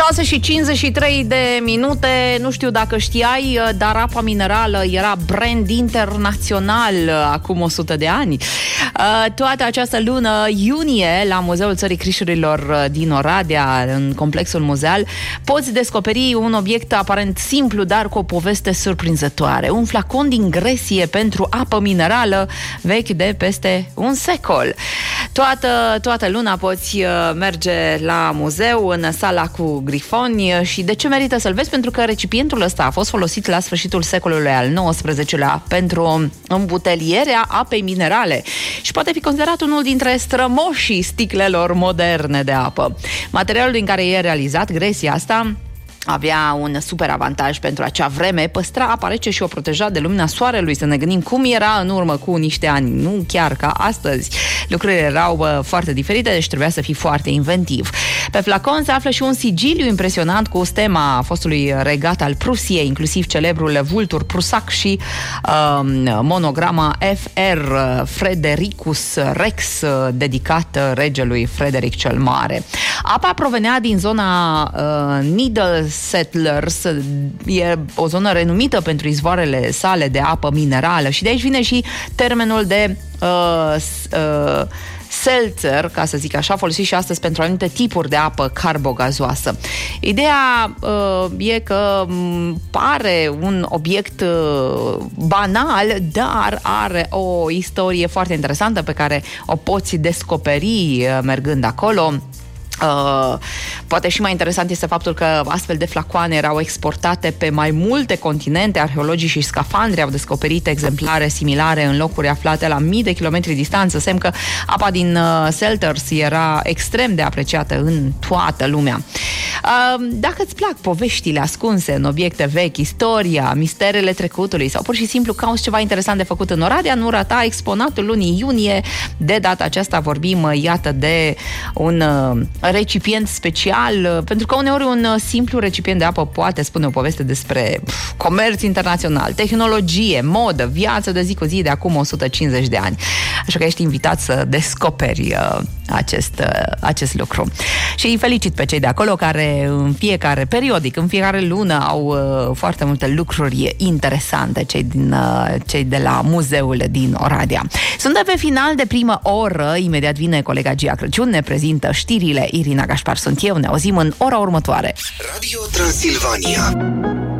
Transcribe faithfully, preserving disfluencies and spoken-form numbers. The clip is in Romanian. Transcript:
șase și cincizeci și trei de minute, nu știu dacă știai, dar apa minerală era brand internațional acum o sută de ani. Toată această lună iunie, la Muzeul Țării Crișurilor din Oradea, în complexul muzeal, poți descoperi un obiect aparent simplu, dar cu o poveste surprinzătoare. Un flacon din Grecie pentru apă minerală vechi de peste un secol. Toată, toată luna poți merge la muzeu, în sala cu grifoni. Și de ce merită să-l vezi? Pentru că recipientul ăsta a fost folosit la sfârșitul secolului al nouăsprezecelea pentru îmbutelierea apei minerale și poate fi considerat unul dintre strămoșii sticlelor moderne de apă. Materialul din care e realizat, gresia asta, avea un super avantaj pentru acea vreme, păstra apa rece și o proteja de lumina soarelui. Să ne gândim cum era în urmă cu niște ani, nu chiar ca astăzi. Lucrurile erau bă, foarte diferite, deci trebuia să fii foarte inventiv. Pe flacon se află și un sigiliu impresionant cu stema fostului regat al Prusiei, inclusiv celebrul vultur prusac și uh, monograma F R Fredericus Rex, dedicat regelui Frederic cel Mare. Apa provenea din zona uh, Needle Settlers, e o zonă renumită pentru izvoarele sale de apă minerală și de aici vine și termenul de uh, uh, seltzer, ca să zic așa, folosit și astăzi pentru anumite tipuri de apă carbogazoasă. Ideea uh, e că m, pare un obiect uh, banal, dar are o istorie foarte interesantă pe care o poți descoperi uh, mergând acolo. Uh, poate și mai interesant este faptul că astfel de flacoane erau exportate pe mai multe continente. Arheologii și scafandri au descoperit exemplare similare în locuri aflate la mii de kilometri distanță, semn că apa din uh, Selters era extrem de apreciată în toată lumea. Uh, dacă îți plac poveștile ascunse în obiecte vechi, istoria, misterele trecutului sau pur și simplu cauți ceva interesant de făcut în Oradea, nu rata exponatul lunii iunie. De data aceasta vorbim, iată, de un uh, recipient special, pentru că uneori un simplu recipient de apă poate spune o poveste despre pf, comerț internațional, tehnologie, modă, viață de zi cu zi de acum o sută cincizeci de ani. Așa că ești invitat să descoperi uh, acest, uh, acest lucru. Și îi felicit pe cei de acolo care în fiecare periodic, în fiecare lună au uh, foarte multe lucruri interesante, cei, din, uh, cei de la muzeul din Oradea. Suntem pe final de primă oră, imediat vine colega Gia Crăciun, ne prezintă știrile. Irina Gașpar sunt eu, ne auzim în ora următoare. Radio Transilvania.